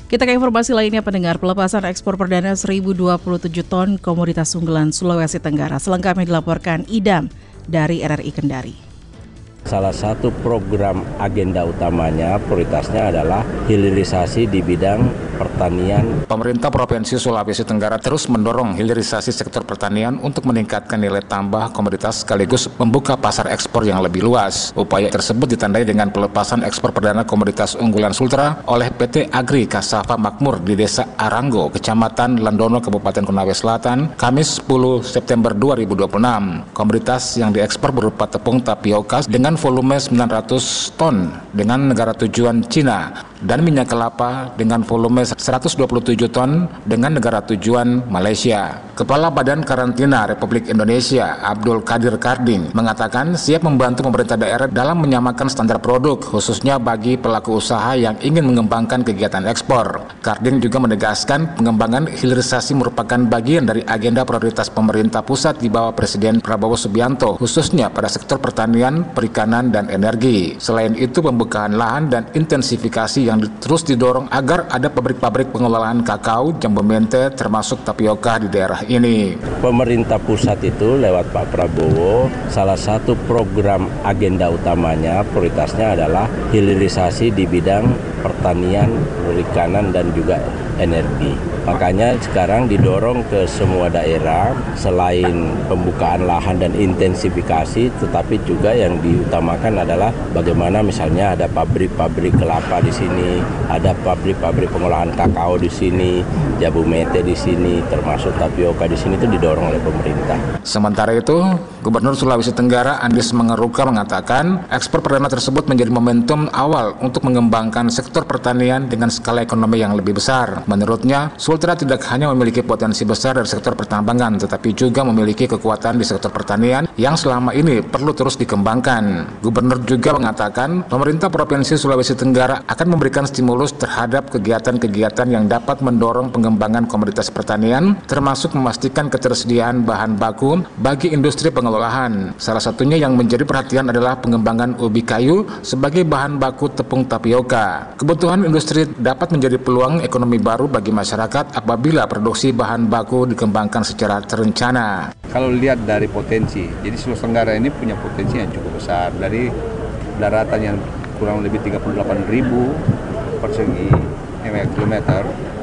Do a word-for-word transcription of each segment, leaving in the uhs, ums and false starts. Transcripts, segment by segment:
Kita ke informasi lainnya, pendengar. Pelepasan ekspor perdana seribu dua puluh tujuh ton komoditas unggulan Sulawesi Tenggara. Selengkapnya dilaporkan Idam dari R R I Kendari. Salah satu program agenda utamanya, prioritasnya adalah hilirisasi di bidang pertanian. Pemerintah Provinsi Sulawesi Tenggara terus mendorong hilirisasi sektor pertanian untuk meningkatkan nilai tambah komoditas sekaligus membuka pasar ekspor yang lebih luas. Upaya tersebut ditandai dengan pelepasan ekspor perdana komoditas unggulan Sultra oleh P T Agri Kasava Makmur di Desa Aranggo, Kecamatan Landono, Kabupaten Konawe Selatan, Kamis sepuluh September dua ribu dua puluh enam. Komoditas yang diekspor berupa tepung tapioka dengan volume sembilan ratus ton dengan negara tujuan Cina dan minyak kelapa dengan volume seratus dua puluh tujuh ton dengan negara tujuan Malaysia. Kepala Badan Karantina Republik Indonesia Abdul Qadir Karding mengatakan siap membantu pemerintah daerah dalam menyamakan standar produk khususnya bagi pelaku usaha yang ingin mengembangkan kegiatan ekspor. Karding juga menegaskan pengembangan hilirisasi merupakan bagian dari agenda prioritas pemerintah pusat di bawah Presiden Prabowo Subianto khususnya pada sektor pertanian, perikanan, dan energi. Selain itu, pembukaan lahan dan intensifikasi yang terus didorong agar ada pabrik-pabrik pengelolaan kakao, jambu mente, termasuk tapioka di daerah ini. Pemerintah pusat itu lewat Pak Prabowo, salah satu program agenda utamanya, prioritasnya adalah hilirisasi di bidang pertanian, perikanan, dan juga energi. Makanya sekarang didorong ke semua daerah, selain pembukaan lahan dan intensifikasi, tetapi juga yang diutamakan adalah bagaimana misalnya ada pabrik-pabrik kelapa di sini, ada pabrik-pabrik pengolahan kakao di sini, jambu mete di sini, termasuk tapioka di sini, itu didorong oleh pemerintah. Sementara itu, Gubernur Sulawesi Tenggara Andis Mengeruka mengatakan ekspor perdana tersebut menjadi momentum awal untuk mengembangkan sektor pertanian dengan skala ekonomi yang lebih besar. Menurutnya, Sultra tidak hanya memiliki potensi besar dari sektor pertambangan, tetapi juga memiliki kekuatan di sektor pertanian yang selama ini perlu terus dikembangkan. Gubernur juga mengatakan pemerintah Provinsi Sulawesi Tenggara akan memberikan stimulus terhadap kegiatan-kegiatan yang dapat mendorong pengembangan komoditas pertanian, termasuk memastikan ketersediaan bahan baku bagi industri pengolahan. Salah satunya yang menjadi perhatian adalah pengembangan ubi kayu sebagai bahan baku tepung tapioka. Kebutuhan industri dapat menjadi peluang ekonomi baru bagi masyarakat apabila produksi bahan baku dikembangkan secara terencana. Kalau lihat dari potensi, jadi Sulawesi Tenggara ini punya potensi yang cukup besar. Dari daratan yang kurang lebih tiga puluh delapan ribu persegi kilometer,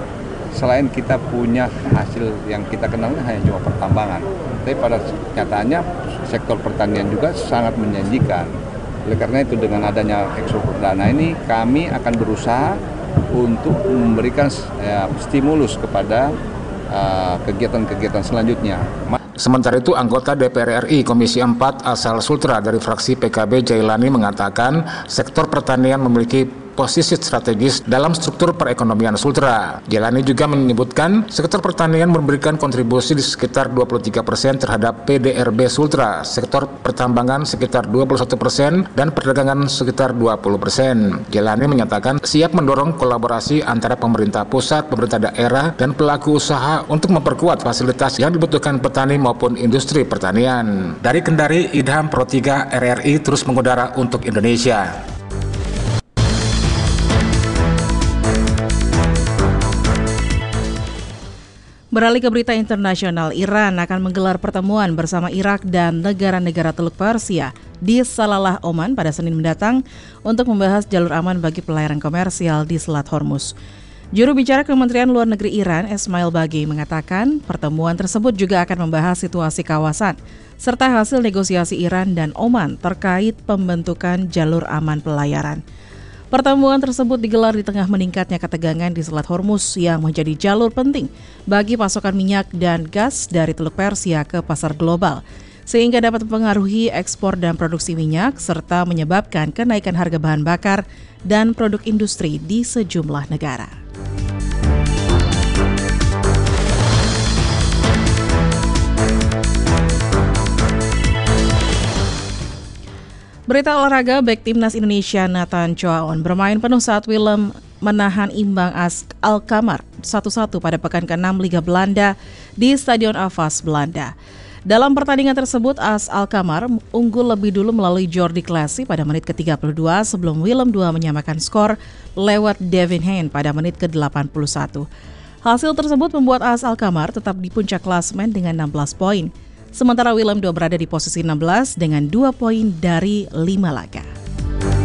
selain kita punya hasil yang kita kenal hanya cuma pertambangan, tapi pada nyatanya sektor pertanian juga sangat menjanjikan. Oleh karena itu, dengan adanya ekspor perdana ini, kami akan berusaha untuk memberikan ya, stimulus kepada uh, kegiatan-kegiatan selanjutnya. Sementara itu, anggota D P R R I Komisi empat asal Sultra dari fraksi P K B Jailani mengatakan sektor pertanian memiliki posisi strategis dalam struktur perekonomian Sultra. Jailani juga menyebutkan sektor pertanian memberikan kontribusi di sekitar dua puluh tiga persen terhadap P D R B Sultra, sektor pertambangan sekitar dua puluh satu persen, dan perdagangan sekitar dua puluh persen. Jailani menyatakan siap mendorong kolaborasi antara pemerintah pusat, pemerintah daerah, dan pelaku usaha untuk memperkuat fasilitas yang dibutuhkan petani maupun industri pertanian. Dari Kendari, Idham Pro tiga R R I terus mengudara untuk Indonesia. Beralih ke berita internasional, Iran akan menggelar pertemuan bersama Irak dan negara-negara Teluk Persia di Salalah, Oman pada Senin mendatang untuk membahas jalur aman bagi pelayaran komersial di Selat Hormuz. Juru bicara Kementerian Luar Negeri Iran, Esmail Bagei, mengatakan pertemuan tersebut juga akan membahas situasi kawasan serta hasil negosiasi Iran dan Oman terkait pembentukan jalur aman pelayaran. Pertemuan tersebut digelar di tengah meningkatnya ketegangan di Selat Hormuz yang menjadi jalur penting bagi pasokan minyak dan gas dari Teluk Persia ke pasar global, sehingga dapat mempengaruhi ekspor dan produksi minyak serta menyebabkan kenaikan harga bahan bakar dan produk industri di sejumlah negara. Berita olahraga, bek timnas Indonesia Nathan Choaon bermain penuh saat Willem menahan imbang AS Alkmaar satu satu pada pekan keenam Liga Belanda di Stadion Avas, Belanda. Dalam pertandingan tersebut, AS Alkmaar unggul lebih dulu melalui Jordi Klasi pada menit ke tiga puluh dua sebelum Willem dua menyamakan skor lewat Devin Hein pada menit ke delapan puluh satu. Hasil tersebut membuat AS Alkmaar tetap di puncak klasemen dengan enam belas poin. Sementara Willem dua berada di posisi enam belas dengan dua poin dari lima laga.